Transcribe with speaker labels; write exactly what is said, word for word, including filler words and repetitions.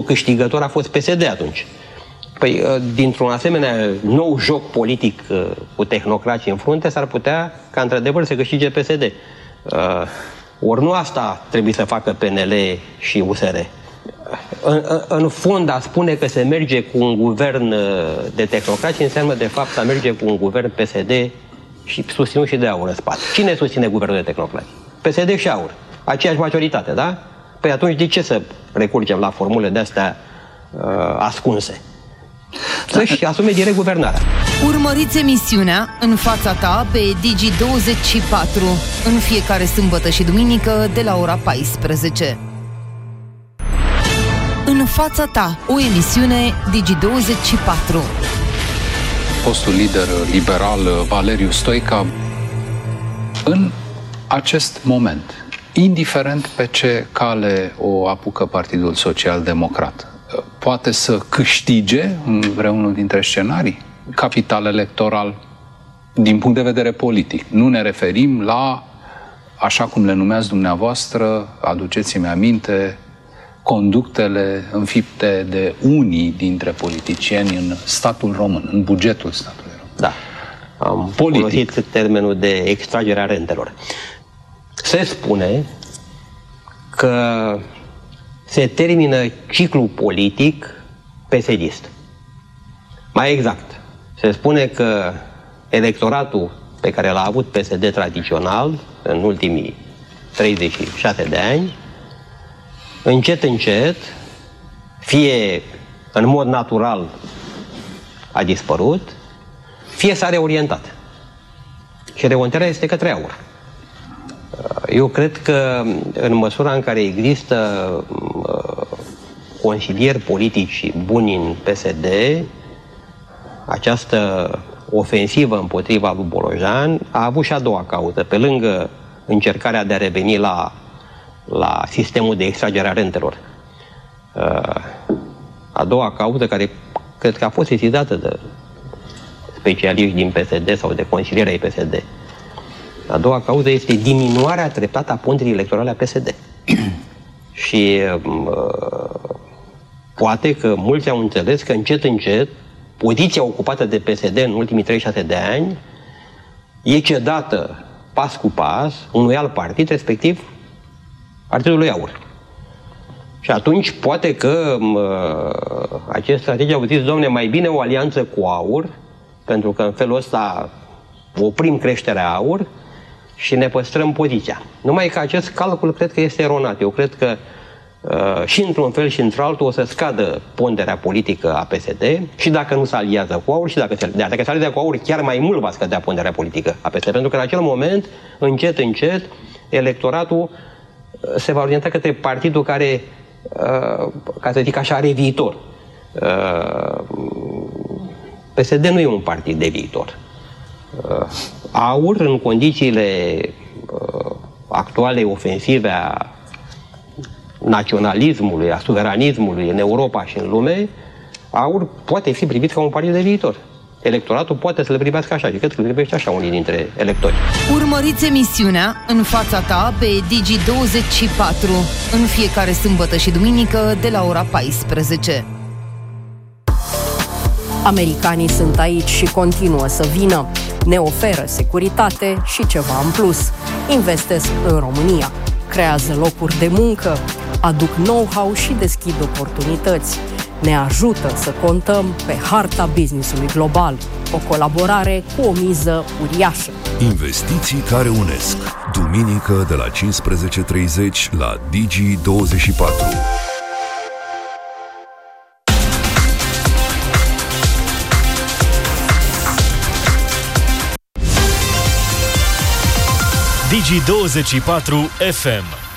Speaker 1: câștigător a fost P S D atunci. Păi, dintr-un asemenea nou joc politic cu tehnocrații în frunte, s-ar putea ca într-adevăr să câștige P S D. Ori nu asta trebuie să facă P N L și U S R. În, în fond, a spune că se merge cu un guvern de tehnocrați înseamnă de fapt să merge cu un guvern P S D și susținut și de AUR în spate. Cine susține guvernul de tehnocrați? P S D și AUR. Aceeași majoritate, da? Păi atunci de ce să recurgem la formule de-astea uh, ascunse? Să-și asume direct guvernarea.
Speaker 2: Urmăriți emisiunea În fața ta pe Digi douăzeci și patru în fiecare sâmbătă și duminică de la ora paisprezece. În fața ta, o emisiune Digi douăzeci și patru.
Speaker 3: Fostul lider liberal Valeriu Stoica, în acest moment, indiferent pe ce cale o apucă Partidul Social Democrat, poate să câștige în vreunul dintre scenarii capital electoral din punct de vedere politic. Nu ne referim la, așa cum le numeați dumneavoastră, aduceți-mi aminte, conductele înfipte de unii dintre politicieni în statul român, în bugetul statului român.
Speaker 1: Da, am politic. folosit termenul de extragerea rentelor. Se spune că se termină ciclul politic pesedist. Mai exact, se spune că electoratul pe care l-a avut P S D tradițional în ultimii treizeci și șase de ani, încet, încet, fie în mod natural a dispărut, fie s-a reorientat. Și reorientarea este către AUR. Eu cred că în măsura în care există consilieri politici buni în P S D, această ofensivă împotriva lui Bolojan a avut și a doua cauză. Pe lângă încercarea de a reveni la, la sistemul de extragere a rentelor. A doua cauză, care cred că a fost sesizată de specialiști din P S D sau de consilieri ai P S D. A doua cauză este diminuarea treptată a ponderii electorale a P S D. Și uh, poate că mulți au înțeles că încet, încet, poziția ocupată de P S D în ultimii treizeci și șase de ani e cedată pas cu pas unui alt partid, respectiv Partidului AUR. Și atunci poate că uh, acest strategie au zis, domne, mai bine o alianță cu AUR, pentru că în felul ăsta oprim creșterea AUR și ne păstrăm poziția. Numai că acest calcul cred că este eronat. Eu cred că uh, și într-un fel și într-altul o să scadă ponderea politică a P S D și dacă nu se aliază cu AUR și dacă se, dacă se aliază cu AUR chiar mai mult va scădea ponderea politică a P S D. Pentru că în acel moment, încet, încet, electoratul se va orienta către partidul care, uh, ca să zic așa, are viitor. Uh, P S D nu e un partid de viitor. Uh, AUR, în condițiile uh, actuale ofensive a naționalismului, a suveranismului în Europa și în lume, AUR poate fi privit ca un partid de viitor. Electoratul poate să le privească așa, și cred că le privește așa unii dintre electori.
Speaker 2: Urmăriți emisiunea În fața ta pe Digi douăzeci și patru în fiecare sâmbătă și duminică de la ora paisprezece.
Speaker 4: Americanii sunt aici și continuă să vină. Ne oferă securitate și ceva în plus. Investesc în România, creează locuri de muncă, aduc know-how și deschid oportunități. Ne ajută să contăm pe harta business-ului global. O colaborare cu o miză uriașă.
Speaker 5: Investiții care unesc. Duminică de la cincisprezece treizeci la Digi douăzeci și patru.
Speaker 6: Digi douăzeci și patru F M.